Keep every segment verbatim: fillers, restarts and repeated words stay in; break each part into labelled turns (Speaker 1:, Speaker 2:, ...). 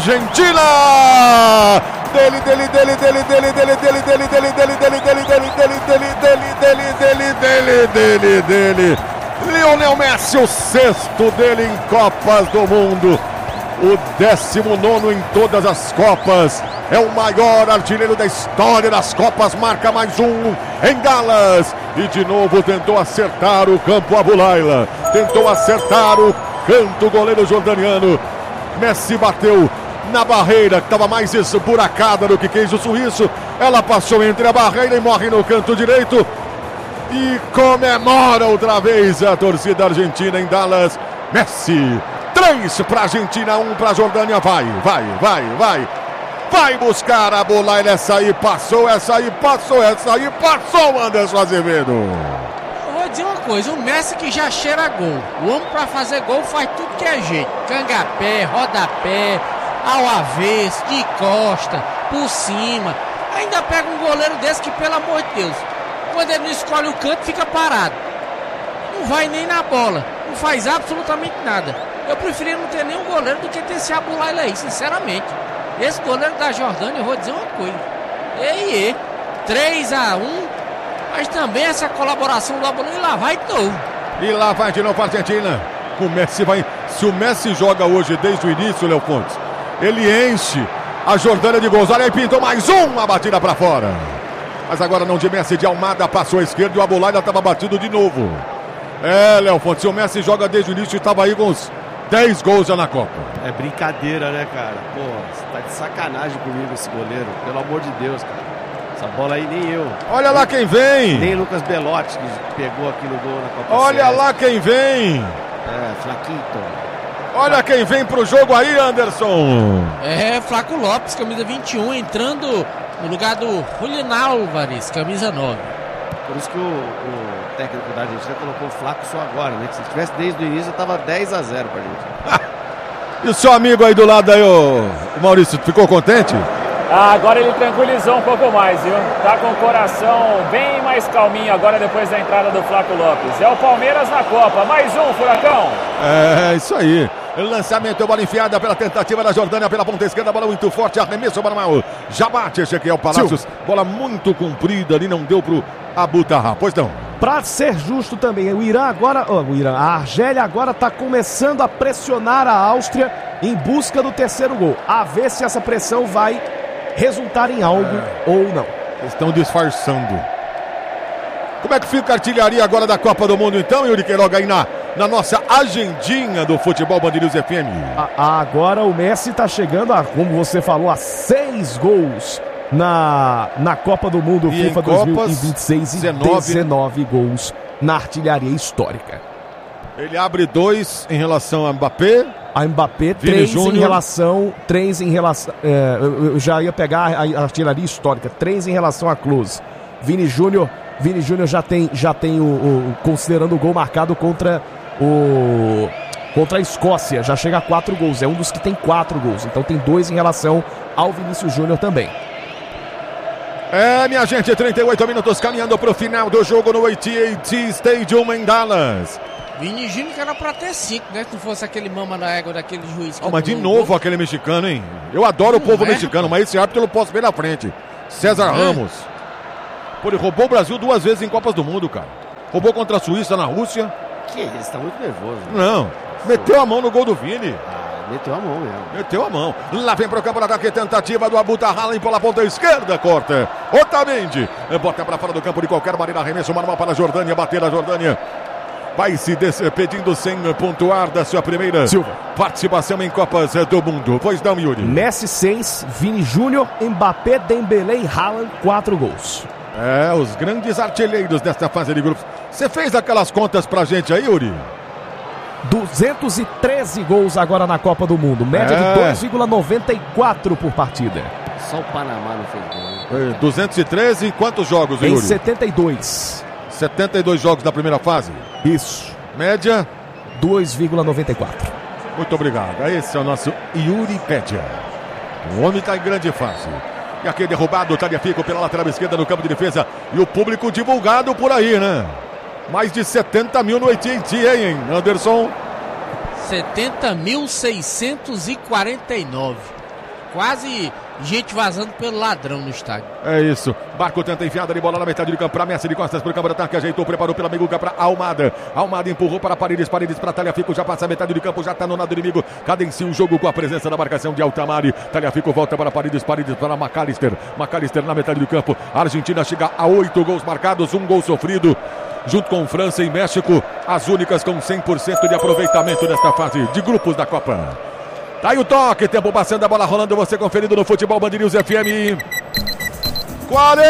Speaker 1: Argentina! Dele, dele, dele, dele, dele, dele, dele, dele, dele, dele, dele, dele, dele, dele, dele, dele, dele, dele, dele, dele. Lionel Messi, o sexto dele em Copas do Mundo. O décimo nono em todas as Copas. É o maior artilheiro da história das Copas. Marca mais um em Dallas. E de novo tentou acertar o campo Abulaila. Tentou acertar o canto goleiro jordaniano. Messi bateu na barreira, que estava mais esburacada do que queijo suíço. Ela passou entre a barreira e morre no canto direito. E comemora outra vez a torcida argentina em Dallas. Messi, três para a Argentina, um para a Jordânia. Vai, vai, vai, vai. Vai buscar a bola. Essa aí passou, essa aí passou, essa aí passou, Anderson Azevedo.
Speaker 2: Eu vou dizer uma coisa, o Messi que já cheira gol. O homem para fazer gol faz tudo que é jeito. Cangapé, rodapé, ao avesso, de costa, por cima. Ainda pega um goleiro desse que, pelo amor de Deus, quando ele não escolhe o canto, fica parado. Não vai nem na bola. Não faz absolutamente nada. Eu preferia não ter nenhum goleiro do que ter esse Abulaila aí, sinceramente. Esse goleiro da Jordânia, eu vou dizer uma coisa. Ei, ei. três a um. Mas também essa colaboração do Abulaila, e lá vai de novo.
Speaker 1: E lá vai de novo a Argentina. O Messi vai... Se o Messi joga hoje desde o início, Léo Fontes, ele enche a Jordânia de gols. Olha aí, pintou mais um, a batida para fora. Mas agora não de Messi, de Almada, passou à esquerda e o Abulaila estava batido de novo. É, Léo Fontes, se o Messi joga desde o início, estava aí com uns dez gols já na Copa.
Speaker 3: É brincadeira, né, cara? Pô, você tá de sacanagem comigo esse goleiro. Pelo amor de Deus, cara. Essa bola aí nem eu.
Speaker 1: Olha lá quem vem.
Speaker 3: Nem Lucas Belotti que pegou aqui no gol na Copa.
Speaker 1: Olha
Speaker 3: C S.
Speaker 1: lá quem vem.
Speaker 3: É, Flaquito.
Speaker 1: Olha quem vem pro jogo aí, Anderson.
Speaker 2: É, Flaco Lopes, camisa vinte e um, entrando no lugar do Julián Álvares, camisa nove.
Speaker 3: Por isso que o, o técnico da Argentina colocou o Flaco só agora, né? Que se tivesse desde o início, tava dez a zero pra gente.
Speaker 1: E o seu amigo aí do lado aí, o Maurício, ficou contente?
Speaker 4: Ah, agora ele tranquilizou um pouco mais, viu? Tá com o coração bem mais calminho agora depois da entrada do Flaco Lopes. É o Palmeiras na Copa. Mais um, Furacão.
Speaker 1: É, isso aí. Lançamento, bola enfiada pela tentativa da Jordânia pela ponta esquerda, bola muito forte, arremesso para o mal. Já bate Ezequiel Palacios, Sil. Bola muito comprida ali, não deu pro Abutarra. Pois não.
Speaker 5: Pra ser justo também, o Irã agora, oh, o Irã, a Argélia agora tá começando a pressionar a Áustria em busca do terceiro gol. A ver se essa pressão vai resultar em algo é. ou não.
Speaker 1: Estão disfarçando. Como é que fica a artilharia agora da Copa do Mundo então, Yuri Queiroga, aí na, na nossa agendinha do Futebol Band News F M?
Speaker 5: A, agora o Messi tá chegando, a, como você falou, a seis gols na, na Copa do Mundo
Speaker 1: e
Speaker 5: FIFA dois mil e vinte e seis e dezenove gols na artilharia histórica.
Speaker 1: Ele abre dois em relação a Mbappé.
Speaker 5: A Mbappé, três em relação. Três em relação. É, eu, eu já ia pegar a, a artilharia histórica. Três em relação a Klose. Vini Júnior. Vini Júnior já tem, já tem o, o. Considerando o gol marcado contra o. Contra a Escócia. Já chega a quatro gols. É um dos que tem quatro gols. Então tem dois em relação ao Vinícius Júnior também.
Speaker 1: É, minha gente, trinta e oito minutos caminhando para o final do jogo no A T and T Stadium em Dallas.
Speaker 2: Vini Júnior que era pra ter cinco, né? Se não fosse aquele mama na égua daquele juiz.
Speaker 1: Oh, mas de novo aquele mexicano, hein? Eu adoro não o povo é? mexicano, mas esse árbitro eu não posso ver na frente. César é? Ramos. Pô, ele roubou o Brasil duas vezes em Copas do Mundo, cara. Roubou contra a Suíça na Rússia.
Speaker 3: Que isso, tá muito nervoso. Né?
Speaker 1: Não, meteu a mão no gol do Vini.
Speaker 3: Ah, meteu a mão mesmo.
Speaker 1: Meteu a mão. Lá vem pro campo de ataque, tentativa do Abutarra, limpa pela ponta esquerda, corta. Otamendi, bota pra fora do campo de qualquer maneira, arremesso manual para a Jordânia, bater a Jordânia. Vai se despedindo sem pontuar da sua primeira Silva. participação em Copas do Mundo. Pois não, Yuri.
Speaker 5: Messi seis, Vini Júnior, Mbappé, Dembélé e Haaland, quatro gols.
Speaker 1: É, os grandes artilheiros desta fase de grupos. Você fez aquelas contas pra gente aí, Yuri?
Speaker 5: duzentos e treze gols agora na Copa do Mundo. Média é. de dois vírgula noventa e quatro por partida.
Speaker 3: Só o Panamá não fez gol.
Speaker 1: duzentos e treze, quantos jogos, Yuri?
Speaker 5: Em setenta e dois.
Speaker 1: setenta e dois jogos da primeira fase?
Speaker 5: Isso.
Speaker 1: Média?
Speaker 5: dois vírgula noventa e quatro.
Speaker 1: Muito obrigado. Esse é o nosso Yuri Pédia. O homem está em grande fase. E aqui derrubado, Tagliafico pela lateral esquerda no campo de defesa. E o público divulgado por aí, né? Mais de setenta mil no A T and T, hein, Anderson?
Speaker 2: setenta mil seiscentos e quarenta e nove. quase gente vazando pelo ladrão no estádio.
Speaker 1: É isso. Barco tenta enfiada de bola na metade do campo para Messi de costas para o campo de ataque. Ajeitou, preparou pela Miguca para Almada. Almada empurrou para Paredes. Paredes para Tagliafico. Já passa a metade do campo. Já está no lado inimigo. Cadencia o jogo com a presença da marcação de Altamari. Tagliafico volta para Paredes. Paredes para McAllister. McAllister na metade do campo. A Argentina chega a oito gols marcados. Um gol sofrido. Junto com França e México. As únicas com cem por cento de aproveitamento nesta fase de grupos da Copa. Tá aí o toque, tempo passando, a bola rolando, você conferido no Futebol Band News F M. quarenta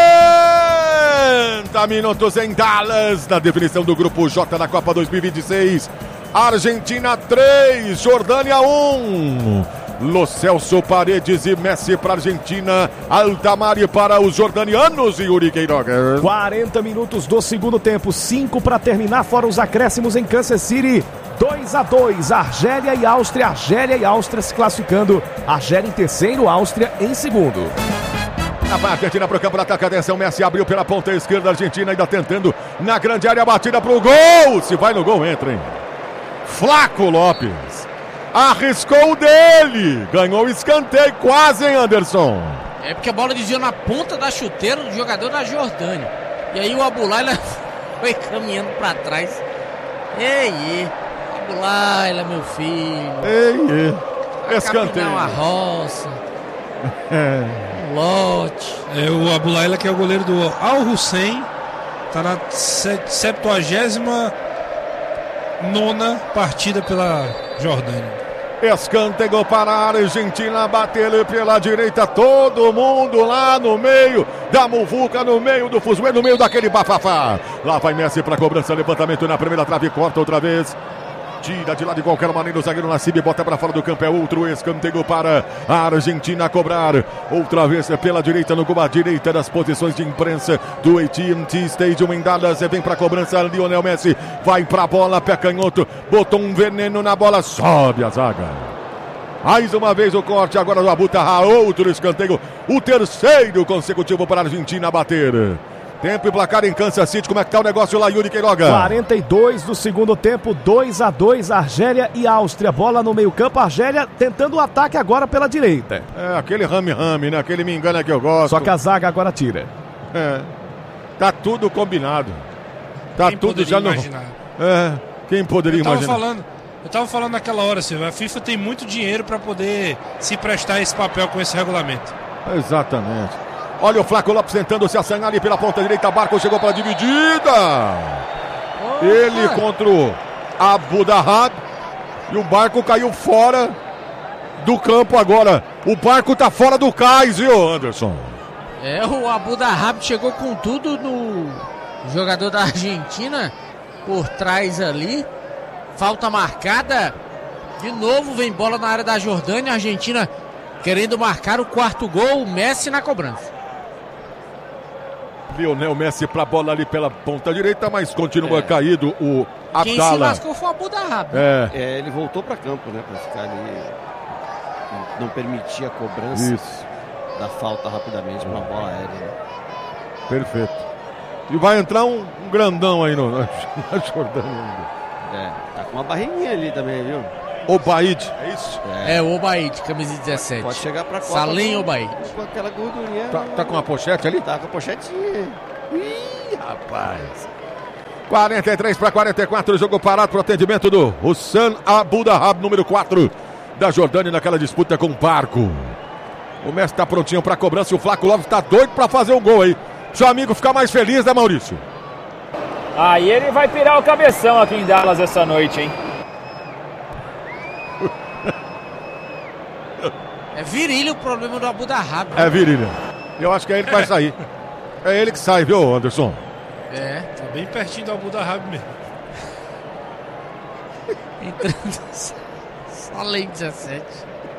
Speaker 1: minutos em Dallas, na definição do grupo J da Copa dois mil e vinte e seis. Argentina três, Jordânia um. Lo Celso, Paredes e Messi para a Argentina, Altamari para os jordanianos e Yuri Queiroga.
Speaker 5: quarenta minutos do segundo tempo, cinco para terminar, fora os acréscimos em Kansas City. dois a dois, Argélia e Áustria, Argélia e Áustria se classificando, Argélia em terceiro, Áustria em segundo.
Speaker 1: A Argentina para o campo de ataque, atenção, Messi abriu pela ponta esquerda, Argentina ainda tentando na grande área, batida para o gol, se vai no gol entra, hein? Flaco Lopes arriscou o dele, ganhou o escanteio, quase, hein, Anderson?
Speaker 2: É porque a bola desviou na ponta da chuteira do jogador da Jordânia, e aí o Abulaila foi caminhando para trás. Ei, ei. Laila, meu filho.
Speaker 1: Ei, ei. Escanteio.
Speaker 2: Uma roça.
Speaker 1: É.
Speaker 2: Um lote.
Speaker 6: É o Abulaila, que é o goleiro do Al Hussein. Tá na septuagésima nona partida pela Jordânia.
Speaker 1: Escanteio para a Argentina, bater pela direita, todo mundo lá no meio da muvuca, no meio do fuzuê, no meio daquele bafafá. Lá vai Messi para cobrança, levantamento na primeira trave, corta outra vez. Tira de lá de qualquer maneira o zagueiro Nassib, bota para fora do campo, é outro escanteio para a Argentina cobrar. Outra vez pela direita, no gol à direita das posições de imprensa do A T and T Stadium em Dallas. Vem para a cobrança, Lionel Messi vai para a bola, pé canhoto, botou um veneno na bola, sobe a zaga. Mais uma vez o corte, agora do Abu Talha, outro escanteio, o terceiro consecutivo para a Argentina bater. Tempo e placar em Kansas City, como é que tá o negócio lá, Yuri Queiroga?
Speaker 5: quarenta e dois do segundo tempo, dois a dois, Argélia e Áustria. Bola no meio campo, Argélia tentando o ataque agora pela direita.
Speaker 1: É, aquele rame-rame, né? Aquele me engana que eu gosto.
Speaker 5: Só que a zaga agora tira.
Speaker 1: É, tá tudo combinado. Tá
Speaker 6: quem
Speaker 1: tudo já no...
Speaker 6: imaginar?
Speaker 1: É, quem poderia
Speaker 6: eu tava
Speaker 1: imaginar?
Speaker 6: Falando, eu tava falando naquela hora, Silvio, a FIFA tem muito dinheiro para poder se prestar esse papel com esse regulamento.
Speaker 1: Exatamente. Olha o Flaco Lopes tentando se assanhar ali pela ponta direita. Barco chegou para a dividida. Opa. Ele contra o Abu Talha. E o Barco caiu fora do campo agora. O Barco tá fora do cais, viu, Anderson?
Speaker 2: É, o Abu Talha chegou com tudo no jogador da Argentina por trás ali. Falta marcada. De novo vem bola na área da Jordânia. A Argentina querendo marcar o quarto gol. O Messi na cobrança.
Speaker 1: Lionel Messi pra bola ali pela ponta direita, mas continua é. caído o Abdala.
Speaker 2: Quem se lascou foi o Abu Talha.
Speaker 3: É. é, ele voltou pra campo, né, pra ficar ali, não permitir a cobrança Isso. da falta rapidamente pra bola aérea. Né?
Speaker 1: Perfeito. E vai entrar um, um grandão aí no, na Jordânia.
Speaker 3: É, tá com uma barriguinha ali também, viu?
Speaker 1: Obaid, é isso?
Speaker 2: É, é o Obaid, camisa dezessete.
Speaker 3: Pode chegar pra Copa.
Speaker 2: Salim Obaid.
Speaker 3: Com aquela gordurinha.
Speaker 1: Tá, tá com uma pochete ali?
Speaker 3: Tá com a pochetinha.
Speaker 1: Ih, rapaz. quarenta e três para quarenta e quatro, jogo parado pro atendimento do Hussein Abu Talha, número quatro da Jordânia, naquela disputa com o Barco. O Messi tá prontinho pra cobrança e o Flaco Lopes tá doido pra fazer um gol aí. Seu amigo ficar mais feliz, né, Maurício?
Speaker 4: Aí ele vai pirar o cabeção aqui em Dallas essa noite, hein?
Speaker 2: É virilha o problema do Abu Talha.
Speaker 1: É virilha. Eu acho que é ele que vai sair. É ele que sai, viu, Anderson?
Speaker 2: É.
Speaker 6: Tá bem pertinho do Abu Talha mesmo.
Speaker 2: Entrando só lei dezessete.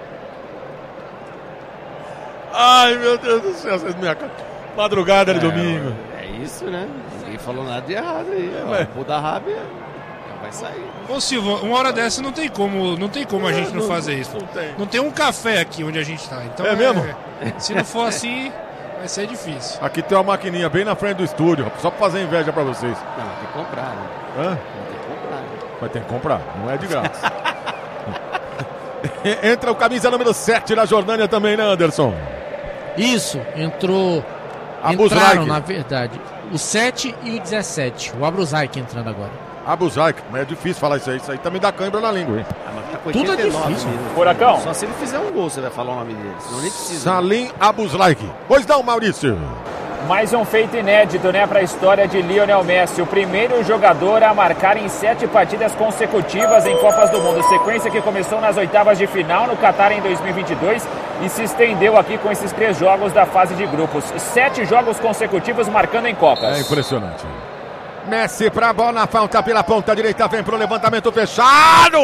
Speaker 1: Ai, meu Deus do céu, vocês me acabam. Madrugada de é, domingo.
Speaker 3: É isso, né? Ninguém falou nada de errado aí. É, mas... O Abu Talha vai sair.
Speaker 6: Ô Silva, uma hora dessa não tem como, não tem como a gente não, não fazer isso.
Speaker 1: Não tem.
Speaker 6: Não tem um café aqui onde a gente tá. Então
Speaker 1: é, é mesmo?
Speaker 6: Se não for assim, vai ser difícil.
Speaker 1: Aqui tem uma maquininha bem na frente do estúdio, só pra fazer inveja pra vocês.
Speaker 3: Não, tem que comprar, né?
Speaker 1: Hã?
Speaker 3: Tem que comprar. Né?
Speaker 1: Mas tem que comprar, não é de graça. Entra o camisa número sete da Jordânia também, né, Anderson?
Speaker 2: Isso, entrou.
Speaker 1: Abu
Speaker 2: entraram,
Speaker 1: Zaik.
Speaker 2: na verdade, o sete e o dezessete. O Abu Zaik entrando agora.
Speaker 1: Abu Zaik, mas é difícil falar isso aí. Isso aí também dá cãibra na língua, hein?
Speaker 3: Ah, mas tá com
Speaker 2: Tudo é
Speaker 3: oitenta e nove
Speaker 2: difícil.
Speaker 3: minutos.
Speaker 4: Furacão.
Speaker 3: Só se ele fizer um gol, você vai falar o nome dele. Senão nem precisa.
Speaker 1: Salim Abu Zaik. Pois não, Maurício.
Speaker 4: Mais um feito inédito, né, para a história de Lionel Messi. O primeiro jogador a marcar em sete partidas consecutivas em Copas do Mundo. Sequência que começou nas oitavas de final no Qatar em dois mil e vinte e dois e se estendeu aqui com esses três jogos da fase de grupos. Sete jogos consecutivos marcando em Copas.
Speaker 1: É impressionante. Messi pra bola, falta pela ponta direita, vem pro levantamento fechado.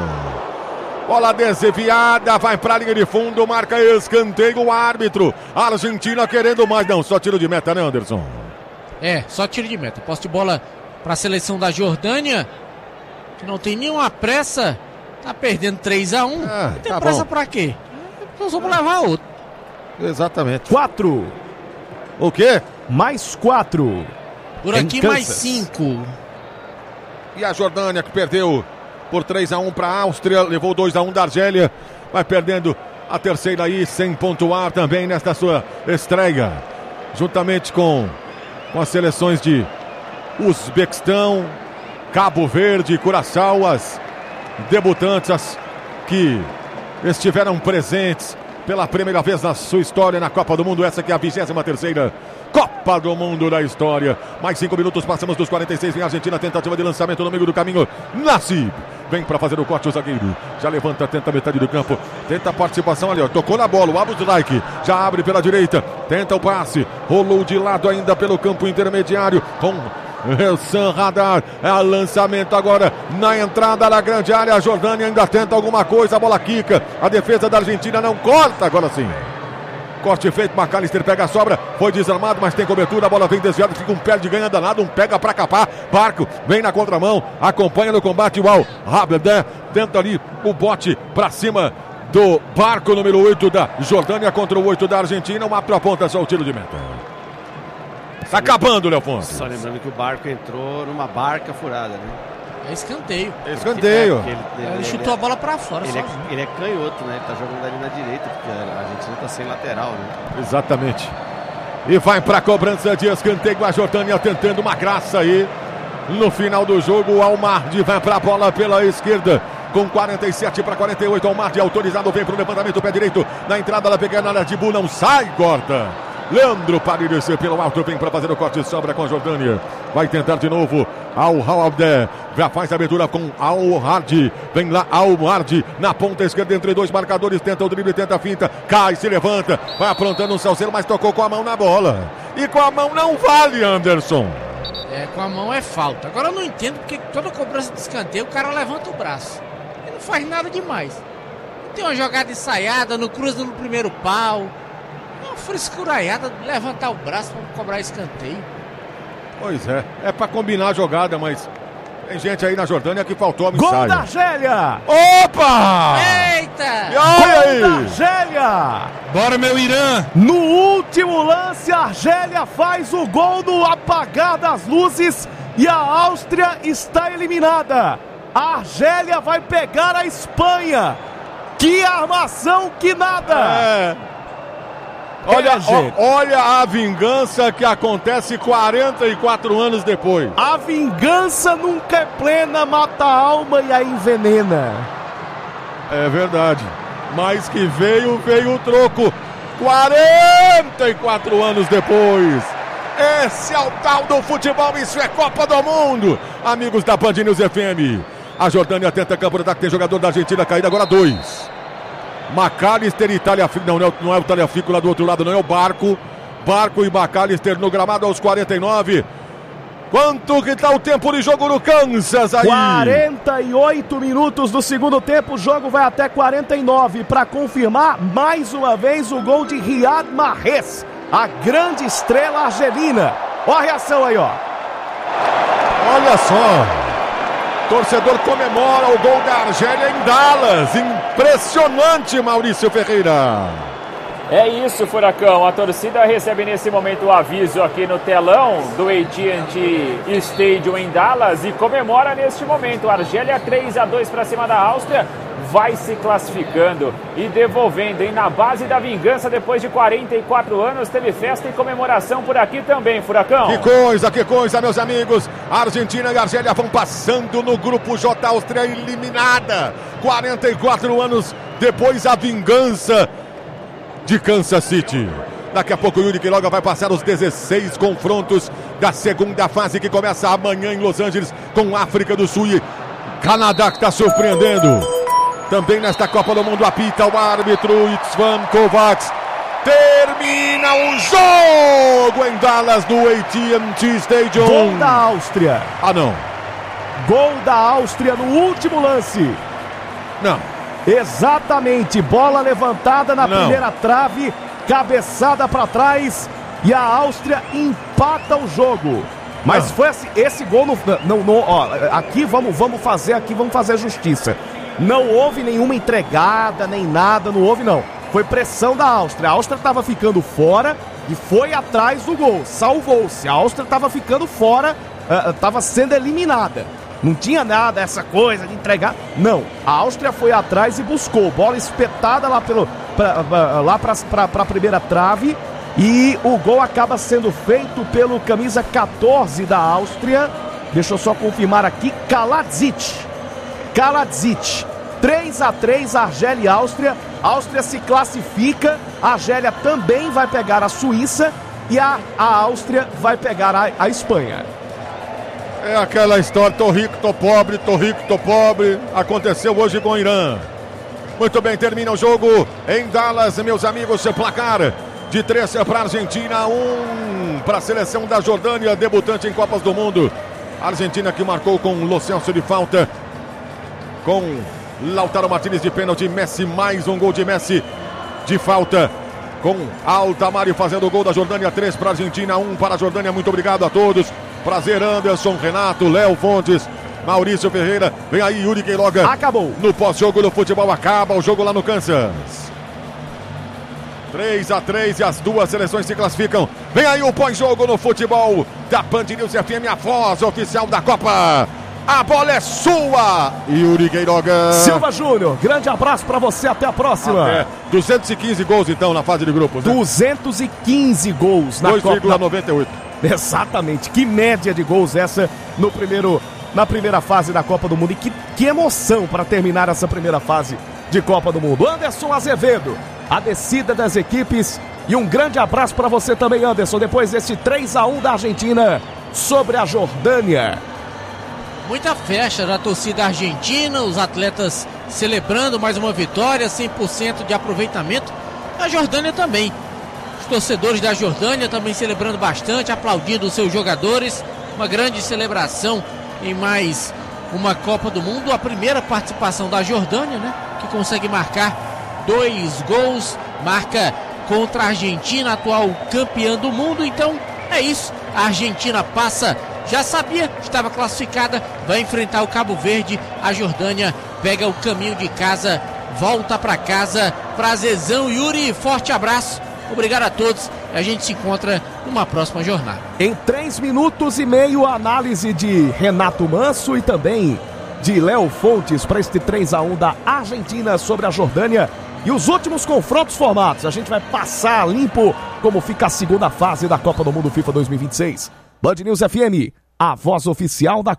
Speaker 1: Bola desviada, vai pra linha de fundo, marca escanteio o árbitro. Argentina querendo mais, não, só tiro de meta, né, Anderson?
Speaker 2: É, só tiro de meta. Posse de bola para a seleção da Jordânia, que não tem nenhuma pressa, tá perdendo três a um.
Speaker 1: Ah,
Speaker 2: não tem
Speaker 1: tá
Speaker 2: pressa
Speaker 1: bom.
Speaker 2: pra quê? Nós vamos levar outro.
Speaker 1: Exatamente.
Speaker 5: Quatro.
Speaker 1: O quê?
Speaker 5: Mais quatro.
Speaker 2: Por
Speaker 5: Em
Speaker 2: aqui
Speaker 5: Kansas.
Speaker 2: mais cinco.
Speaker 1: E a Jordânia que perdeu por três a um para a Áustria, levou dois a um da Argélia, vai perdendo a terceira aí sem pontuar também nesta sua estreia, juntamente com, com as seleções de Uzbequistão, Cabo Verde e Curaçao, as debutantes as que estiveram presentes pela primeira vez na sua história na Copa do Mundo, essa que é a vigésima terceira Copa do Mundo da história. Mais cinco minutos, passamos dos quarenta e seis, vem a Argentina, tentativa de lançamento no meio do caminho, Nassib vem para fazer o corte, o zagueiro já levanta, tenta a metade do campo, tenta a participação ali, ó, tocou na bola, o Abu Zaik já abre pela direita, tenta o passe, rolou de lado ainda pelo campo intermediário, com Elsan Radar, é o lançamento agora na entrada da grande área, a Jordânia ainda tenta alguma coisa, a bola quica, a defesa da Argentina não corta, agora sim. Corte feito, McAllister pega a sobra, foi desarmado, mas tem cobertura, a bola vem desviada, fica um pé de ganha danado, um pega pra capar, Barco vem na contramão, acompanha no combate o Al Rabedé, tenta ali o bote pra cima do Barco, número oito da Jordânia contra o oito da Argentina, uma aponta só o tiro de meta. Tá acabando, Leofonso.
Speaker 3: Só lembrando que o Barco entrou numa barca furada, né?
Speaker 2: É escanteio.
Speaker 1: Escanteio.
Speaker 3: É, ele, ele,
Speaker 2: Ele chutou a bola pra fora.
Speaker 3: Ele é,
Speaker 2: sozinho.
Speaker 3: ele é canhoto, né? Ele tá jogando ali na direita, porque a Argentina tá sem lateral, né?
Speaker 1: Exatamente. E vai pra cobrança de escanteio, a Jordânia tentando uma graça aí. No final do jogo, o Almardi vai pra bola pela esquerda. Com quarenta e sete para quarenta e oito, Almardi autorizado, vem pro levantamento, pé direito. Na entrada, ela pega na área de Bu, não sai, corta. Leandro Paredes pelo alto, vem para fazer o corte, sobra com a Jordânia. Vai tentar de novo. Al-Hawabdé já faz a abertura com Al-Hardi. Vem lá Al-Hardi na ponta esquerda entre dois marcadores. Tenta o drible, tenta a finta. Cai, se levanta. Vai aprontando um salseiro, mas tocou com a mão na bola. E com a mão não vale, Anderson.
Speaker 2: É, com a mão é falta. Agora eu não entendo porque toda cobrança de escanteio o cara levanta o braço. Ele não faz nada demais. Tem uma jogada ensaiada, no cruza no primeiro pau. Uma frescuraiada, levantar o braço para cobrar escanteio.
Speaker 1: Pois é, é pra combinar a jogada, mas tem gente aí na Jordânia que faltou a
Speaker 5: Gol
Speaker 1: ensaio.
Speaker 5: da Argélia!
Speaker 1: Opa!
Speaker 2: Eita!
Speaker 1: E olha aí!
Speaker 5: Gol da Argélia!
Speaker 6: Bora, meu Irã!
Speaker 5: No último lance, a Argélia faz o gol no apagar das luzes e a Áustria está eliminada. A Argélia vai pegar a Espanha. Que armação, que nada!
Speaker 1: É. Olha,
Speaker 5: É, gente.
Speaker 1: ó, olha a vingança que acontece quarenta e quatro anos depois.
Speaker 5: A vingança nunca é plena, mata a alma e a envenena.
Speaker 1: É verdade. Mas que veio, veio o troco. quarenta e quatro anos depois. Esse é o tal do futebol, isso é Copa do Mundo. Amigos da Band News F M. A Jordânia tenta campo de ataque, tem jogador da Argentina caído, agora dois. McAllister e Tagliafico, não, não é, não é o Tagliafico lá do outro lado, não é o Barco. Barco e McAllister no gramado aos quarenta e nove. Quanto que tá o tempo de jogo no Kansas aí?
Speaker 5: quarenta e oito minutos do segundo tempo, o jogo vai até quarenta e nove. Para confirmar, mais uma vez, o gol de Riyad Mahrez, a grande estrela argelina. Olha a reação aí, ó.
Speaker 1: Olha só. Torcedor comemora o gol da Argélia em Dallas. Impressionante, Maurício Ferreira.
Speaker 4: É isso, Furacão. A torcida recebe nesse momento o aviso aqui no telão do A T and T Stadium em Dallas e comemora neste momento. Argélia três a dois para cima da Áustria. vai se classificando e devolvendo, hein? Na base da vingança, depois de quarenta e quatro anos, teve festa e comemoração por aqui também, Furacão.
Speaker 1: Que coisa, que coisa, meus amigos. Argentina e Argélia vão passando no grupo J, Áustria eliminada. quarenta e quatro anos depois, a vingança de Kansas City. Daqui a pouco o Yuri Queiroga vai passar os dezesseis confrontos da segunda fase, que começa amanhã em Los Angeles com África do Sul e Canadá, que está surpreendendo. Também nesta Copa do Mundo apita o árbitro Itzvan Kovacs. Termina o jogo em Dallas no A T and T Stadium.
Speaker 5: Gol da Áustria.
Speaker 1: Ah, não.
Speaker 5: Gol da Áustria no último lance.
Speaker 1: Não.
Speaker 5: Exatamente. Bola levantada na
Speaker 1: não.
Speaker 5: primeira trave. Cabeçada para trás e a Áustria empata o jogo. Mas não. foi assim, esse gol não, não, não ó, aqui vamos, vamos fazer aqui vamos fazer justiça. Não houve nenhuma entregada nem nada, não houve não. Foi pressão da Áustria. A Áustria estava ficando fora e foi atrás do gol. Salvou-se. A Áustria estava ficando fora, estava uh, sendo eliminada. Não tinha nada, essa coisa de entregar. Não, a Áustria foi atrás e buscou. Bola espetada lá, pelo, pra, pra, lá para a primeira trave. E o gol acaba sendo feito pelo camisa quatorze da Áustria. Deixa eu só confirmar aqui. Kaladzic. Kaladzic. três a três, Argélia e Áustria. A Áustria se classifica. A Argélia também vai pegar a Suíça. E a, a Áustria vai pegar a, a Espanha.
Speaker 1: É aquela história, tô rico, tô pobre, tô rico, tô pobre. Aconteceu hoje com o Irã. Muito bem, termina o jogo em Dallas, meus amigos. Placar de três para a Argentina, um para a seleção da Jordânia, debutante em Copas do Mundo. A Argentina que marcou com Lo Celso de falta, com Lautaro Martínez de pênalti, Messi, mais um gol de Messi de falta, com Altamário fazendo o gol da Jordânia. Três para a Argentina, um para a Jordânia. Muito obrigado a todos. Prazer, Anderson, Renato, Léo Fontes, Maurício Ferreira. Vem aí, Yuri Queiroga.
Speaker 5: Acabou.
Speaker 1: No pós-jogo do futebol, acaba o jogo lá no Kansas. três a três e as duas seleções se classificam. Vem aí o pós-jogo no futebol da Band News F M, a voz oficial da Copa. A bola é sua, Yuri Queiroga.
Speaker 5: Silva Júnior, grande abraço pra você, até a próxima. Até.
Speaker 1: duzentos e quinze gols então na fase de grupos, né?
Speaker 5: duzentos e quinze gols na Copa.
Speaker 1: dois vírgula noventa e oito.
Speaker 5: Exatamente, que média de gols essa no primeiro, na primeira fase da Copa do Mundo. E que, que emoção para terminar essa primeira fase de Copa do Mundo. Anderson Azevedo, a descida das equipes. E um grande abraço para você também, Anderson, depois desse três a um da Argentina sobre a Jordânia.
Speaker 2: Muita festa da torcida argentina, os atletas celebrando mais uma vitória, cem por cento de aproveitamento. A Jordânia também. Os torcedores da Jordânia também celebrando bastante, aplaudindo os seus jogadores. Uma grande celebração em mais uma Copa do Mundo. A primeira participação da Jordânia, né? Que consegue marcar dois gols. Marca contra a Argentina, atual campeã do mundo. Então é isso. A Argentina passa, já sabia, estava classificada, vai enfrentar o Cabo Verde. A Jordânia pega o caminho de casa, volta para casa. Prazerzão, Yuri, forte abraço. Obrigado a todos. A gente se encontra numa próxima jornada.
Speaker 5: Em três minutos e meio, a análise de Renato Manso e também de Léo Fontes para este três a um da Argentina sobre a Jordânia. E os últimos confrontos formados. A gente vai passar limpo como fica a segunda fase da Copa do Mundo FIFA dois mil e vinte e seis. Band News F M, a voz oficial da